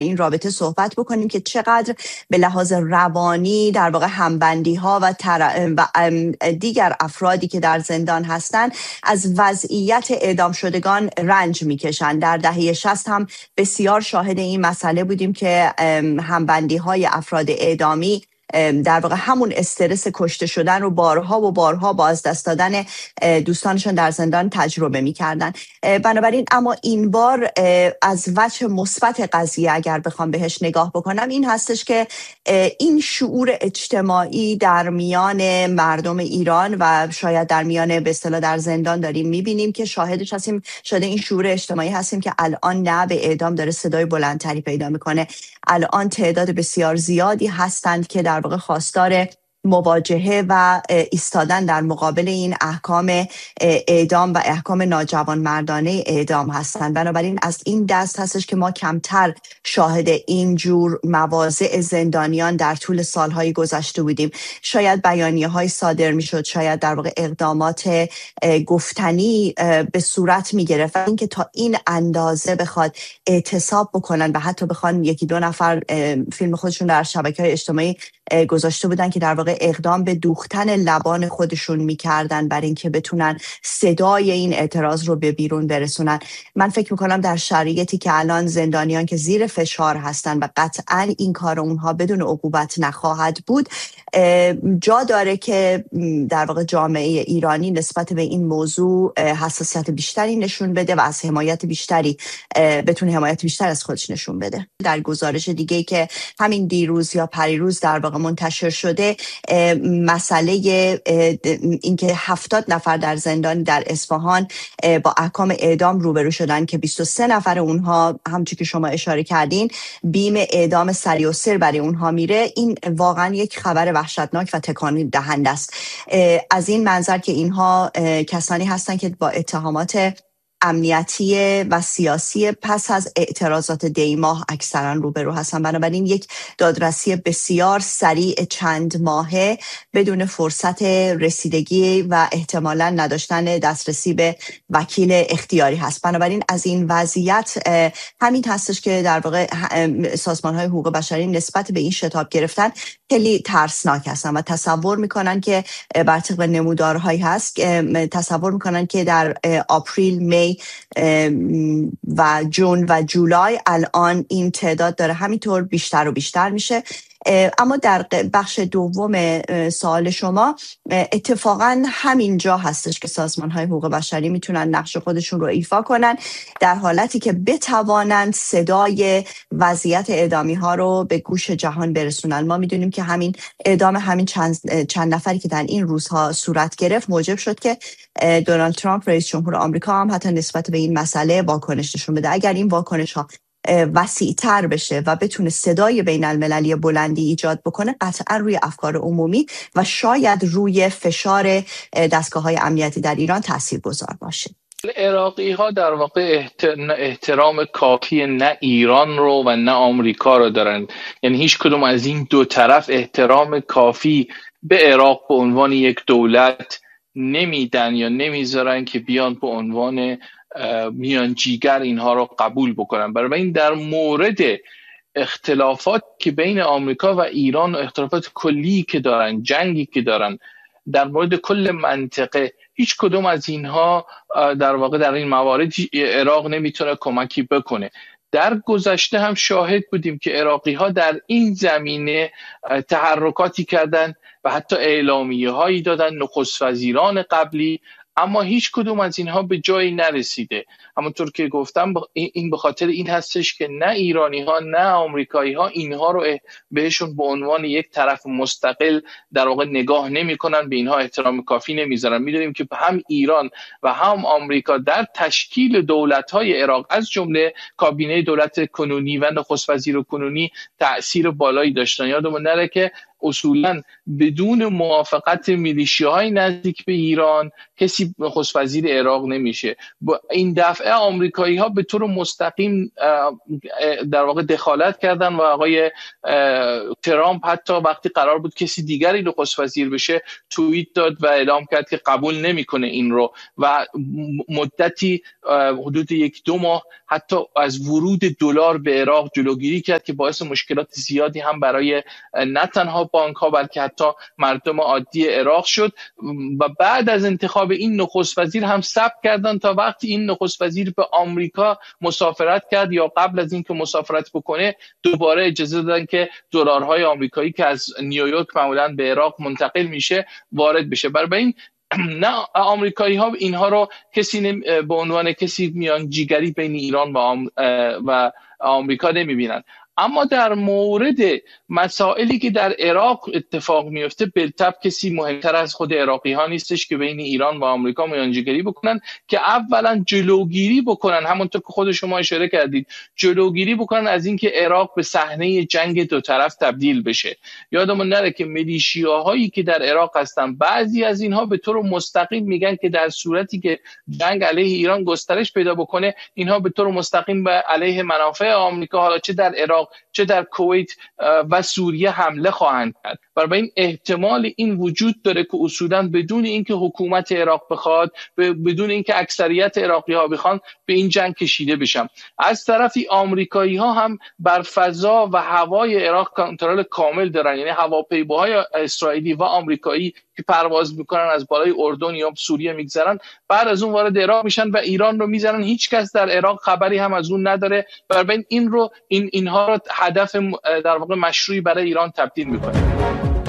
این رابطه صحبت بکنیم که چقدر به لحاظ روانی در واقع همبندی ها و دیگر افرادی که در زندان هستند از وضعیت اعدام شدگان رنج میکشند. در دهه 60 هم بسیار شاهد این مسئله بودیم که همبندی های افراد اعدامی در واقع همون استرس کشته شدن رو بارها و بارها با از دست دادن دوستانشون در زندان تجربه می‌کردن. بنابراین اما این بار از وجه مثبت قضیه اگر بخوام بهش نگاه بکنم این هستش که این شعور اجتماعی در میان مردم ایران و شاید در میان به اصطلاح در زندان داریم می‌بینیم که شاهدش هستیم، شاید این شعور اجتماعی هستیم که الان نه به اعدام داره صدای بلندتری پیدا می‌کنه. الان تعداد بسیار زیادی هستند که در واقع خواستار مواجهه و ایستادن در مقابل این احکام اعدام و احکام ناجوانمردانه اعدام هستند. بنابراین از این دست هستش که ما کمتر شاهد این جور مواضع زندانیان در طول سالهای گذشته بودیم. شاید بیانیه‌های صادر می‌شد، شاید در واقع اقدامات گفتنی به صورت می‌گرفت، اینکه تا این اندازه بخواد اعتصاب بکنن و حتی بخوان یکی دو نفر فیلم خودشون در شبکه‌های اجتماعی گذاشته بودن که در واقع اقدام به دوختن لبان خودشون میکردن برای اینکه بتونن صدای این اعتراض رو به بیرون برسونن. من فکر میکنم در شرایطی که الان زندانیان که زیر فشار هستن و قطعا این کار اونها بدون عقوبت نخواهد بود، جا داره که در واقع جامعه ایرانی نسبت به این موضوع حساسیت بیشتری نشون بده و از حمایت بیشتری بتونه حمایت بیشتر از خودش نشون بده. در گزارش دیگه که همین دیروز یا پریروز در واقع منتشر شده، مسئله اینکه 70 نفر در زندان در اصفهان با احکام اعدام روبرو شدن که 23 نفر اونها همونطور که شما اشاره کردین بیم اعدام سریع و سر برای اونها میره، این واقعا یک خبر وحشتناک و تکان دهنده است. از این منظر که اینها کسانی هستند که با اتهامات امنیتی و سیاسی پس از اعتراضات دی ماه اکثرا روبرو هستن. بنابراین یک دادرسی بسیار سریع چند ماهه بدون فرصت رسیدگی و احتمالاً نداشتن دسترسی به وکیل اختیاری هست. بنابراین از این وضعیت همین هستش که در واقع سازمان‌های حقوق بشری نسبت به این شتاب گرفتن خیلی ترسناک هستن و تصور میکنن که بر طبق نمودارهایی هست، تصور میکنن که در آپریل، می و جون و جولای الان این تعداد داره همینطور بیشتر و بیشتر میشه. اما در بخش دوم سوال شما اتفاقا همین جا هستش که سازمان‌های حقوق بشری میتونن نقش خودشون رو ایفا کنن در حالتی که بتوانند صدای وضعیت اعدامی ها رو به گوش جهان برسونن. ما میدونیم که همین اعدام همین چند نفری که در این روزها صورت گرفت موجب شد که دونالد ترامپ رئیس جمهور آمریکا هم حتی نسبت به این مسئله واکنش نشون بده. اگر این واکنش ها وسیع‌تر بشه و بتونه صدای بین المللی بلندی ایجاد بکنه، قطعا روی افکار عمومی و شاید روی فشار دستگاه‌های امنیتی در ایران تاثیرگذار باشه. عراقی ها در واقع احترام کافی نه ایران رو و نه آمریکا رو دارن، یعنی هیچ کدوم از این دو طرف احترام کافی به عراق به عنوان یک دولت نمیدن یا نمیذارن که بیان به عنوان میانجیگر اینها رو قبول بکنن. برای این در مورد اختلافات که بین آمریکا و ایران و اختلافات کلی که دارن، جنگی که دارن در مورد کل منطقه، هیچ کدوم از اینها در واقع در این موارد عراق نمیتونه کمکی بکنه. در گذشته هم شاهد بودیم که عراقی ها در این زمینه تحرکاتی کردن و حتی اعلامیه هایی دادن، نخست وزیران قبلی، اما هیچ کدوم از اینها به جایی نرسیده. همونطور که گفتم این به خاطر این هستش که نه ایرانی ها نه آمریکایی ها اینها رو بهشون به عنوان یک طرف مستقل در واقع نگاه نمی کنن، به اینها احترام کافی نمیذارن. میدونیم که هم ایران و هم آمریکا در تشکیل دولت های عراق از جمله کابینه دولت کنونی و نخست وزیر کنونی تأثیر بالایی داشتن. یادمون نره که اصولا بدون موافقت میلیشیاهای نزدیک به ایران کسی نخست وزیر عراق نمیشه. این دفعه آمریکایی ها به طور مستقیم در واقع دخالت کردن و آقای ترامپ حتی وقتی قرار بود کسی دیگری نخست وزیر بشه توییت داد و اعلام کرد که قبول نمیکنه این رو و مدتی حدود 1-2 ماه حتی از ورود دلار به عراق جلوگیری کرد که باعث مشکلات زیادی هم برای نه تنها بانک ها بلکه حتی مردم عادی عراق شد و بعد از انتخاب این نخست وزیر هم ثبت کردن تا وقتی این نخست وزیر به آمریکا مسافرت کرد یا قبل از اینکه مسافرت بکنه دوباره اجازه دادن که دلارهای آمریکایی که از نیویورک معمولا به عراق منتقل میشه وارد بشه. برای این نه آمریکایی ها اینها رو کسی به عنوان کسی میانجیگری بین ایران و آمریکا نمیبینن. اما در مورد مسائلی که در عراق اتفاق میفته بالطبع کسی مهمتر از خود عراقی ها نیستش که بین ایران و آمریکا میانجیگری بکنن که اولا جلوگیری بکنن، همونطور که خود شما اشاره کردید، جلوگیری بکنن از اینکه عراق به صحنه جنگ دو طرف تبدیل بشه. یادمون نره که میلیشیاهایی که در عراق هستن بعضی از اینها به طور مستقیم میگن که در صورتی که جنگ علیه ایران گسترش پیدا بکنه اینها به طور مستقیم به علیه منافع آمریکا حالا چه در عراق چه در کویت و سوریه حمله خواهند کرد. برای این احتمال این وجود داره که اصولا بدون اینکه حکومت عراق بخواد، بدون اینکه اکثریت عراقی ها بخوان، به این جنگ کشیده بشن. از طرفی آمریکایی ها هم بر فضا و هوای عراق کنترل کامل دارن، یعنی هواپیماهای اسرائیلی و آمریکایی که پرواز میکنن از بالای اردن یا سوریه میگذرن بعد از اون وارد عراق میشن و ایران رو میزنن. هیچ کس در عراق خبری هم از اون نداره. برای اینها رو هدف در واقع مشروعی برای ایران تبدیل میکنه.